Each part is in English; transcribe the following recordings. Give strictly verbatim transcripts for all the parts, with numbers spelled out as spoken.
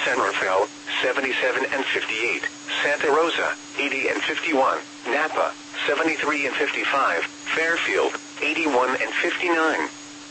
San Rafael, seventy-seven and fifty-eight, Santa Rosa, eighty and fifty-one, Napa, seventy-three and fifty-five, Fairfield, eighty-one and fifty-nine.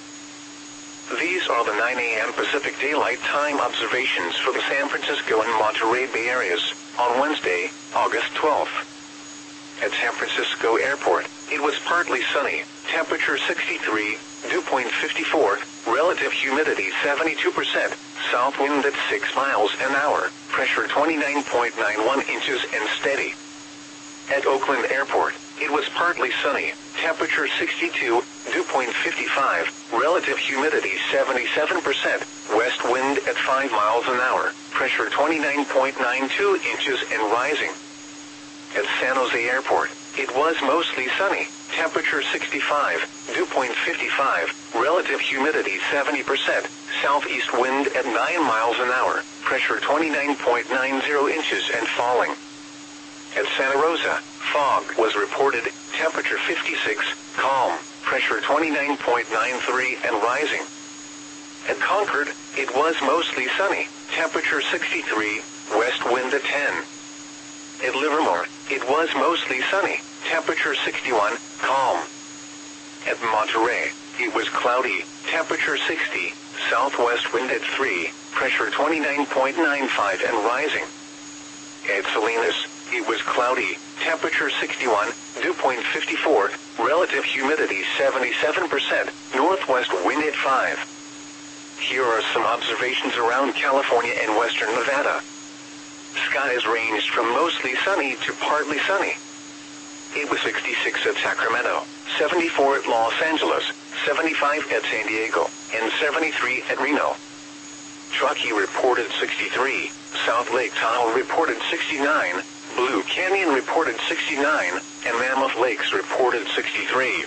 These are the nine a m Pacific Daylight Time observations for the San Francisco and Monterey Bay areas on Wednesday, August twelfth. At San Francisco Airport, it was partly sunny, temperature sixty-three, dew point fifty-four, relative humidity seventy-two percent, south wind at six miles an hour, pressure twenty-nine point nine one inches and steady. At Oakland Airport, it was partly sunny, temperature sixty-two, dew point fifty-five, relative humidity seventy-seven percent, west wind at five miles an hour, pressure twenty-nine point nine two inches and rising. At San Jose Airport, it was mostly sunny, temperature sixty-five, dew point fifty-five, relative humidity seventy percent, southeast wind at nine miles an hour, pressure twenty-nine point nine zero inches and falling. At Santa Rosa, fog was reported, temperature fifty-six, calm, pressure twenty-nine point nine three and rising. At Concord, it was mostly sunny, temperature sixty-three, west wind at ten. At Livermore, it was mostly sunny, temperature sixty-one, calm. At Monterey, it was cloudy, temperature sixty, southwest wind at three, pressure twenty-nine point nine five and rising. At Salinas, it was cloudy, temperature sixty-one, dew point fifty-four, relative humidity seventy-seven percent, northwest wind at five. Here are some observations around California and western Nevada. Skies ranged from mostly sunny to partly sunny. It was sixty-six at Sacramento, seventy-four at Los Angeles, seventy-five at San Diego, and seventy-three at Reno. Truckee reported sixty-three, South Lake Tahoe reported sixty-nine, Blue Canyon reported sixty-nine, and Mammoth Lakes reported sixty-three.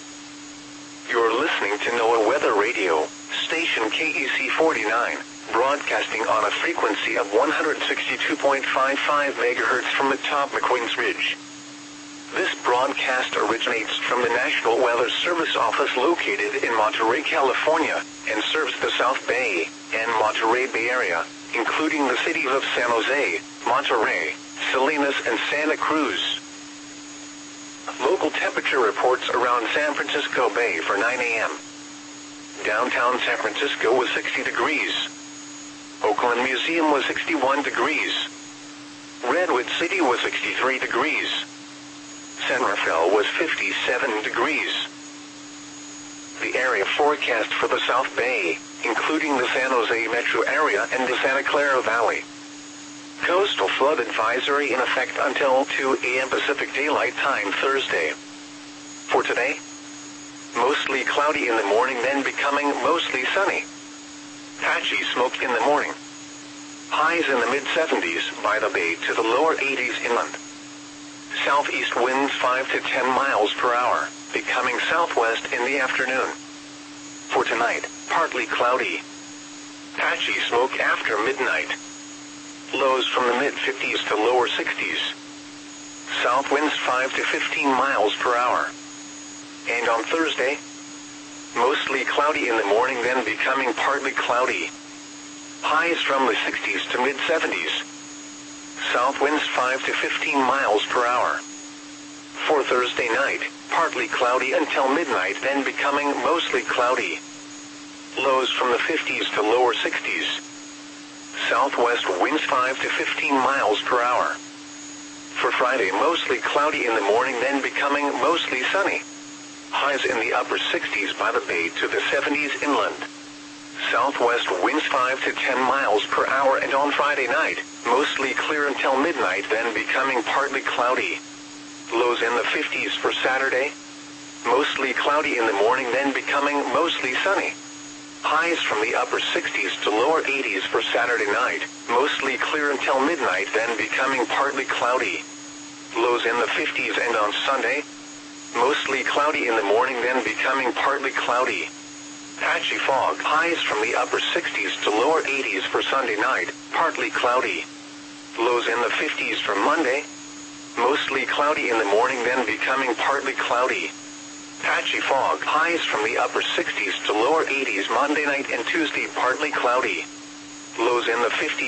You're listening to NOAA Weather Radio, station K E C forty-nine, broadcasting on a frequency of one hundred sixty-two point five five megahertz from atop McQueen's Ridge. This broadcast originates from the National Weather Service office located in Monterey, California, and serves the South Bay and Monterey Bay area, including the cities of San Jose, Monterey, Salinas, and Santa Cruz. Local temperature reports around San Francisco Bay for nine a m Downtown San Francisco was sixty degrees. Oakland Museum was sixty-one degrees. Redwood City was sixty-three degrees. San Rafael was fifty-seven degrees. The area forecast for the South Bay, including the San Jose metro area and the Santa Clara Valley. Coastal flood advisory in effect until two a m Pacific Daylight Time Thursday. For today, mostly cloudy in the morning, then becoming mostly sunny. Patchy smoke in the morning. Highs in the mid seventies by the bay to the lower eighties inland. Southeast winds five to ten miles per hour, becoming southwest in the afternoon. For tonight, partly cloudy. Patchy smoke after midnight. Lows from the mid fifties to lower sixties. South winds five to fifteen miles per hour. And on Thursday, mostly cloudy in the morning, then becoming partly cloudy. Highs from the sixties to mid seventies. South winds five to fifteen miles per hour. For Thursday night, partly cloudy until midnight, then becoming mostly cloudy. Lows from the fifties to lower sixties. Southwest winds five to fifteen miles per hour. For Friday, mostly cloudy in the morning, then becoming mostly sunny. Highs in the upper sixties by the bay to the seventies inland. Southwest winds five to ten miles per hour, and on Friday night, mostly clear until midnight, then becoming partly cloudy. Lows in the fifties for Saturday. Mostly cloudy in the morning, then becoming mostly sunny. Highs from the upper sixties to lower eighties for Saturday night, mostly clear until midnight, then becoming partly cloudy. Lows in the fifties, and on Sunday, mostly cloudy in the morning, then becoming partly cloudy. Patchy fog. Highs from the upper sixties to lower eighties for Sunday night, partly cloudy. Lows in the fifties for Monday, mostly cloudy in the morning, then becoming partly cloudy. Patchy fog. Highs from the upper sixties to lower eighties Monday night and Tuesday, partly cloudy. Lows in the fifties.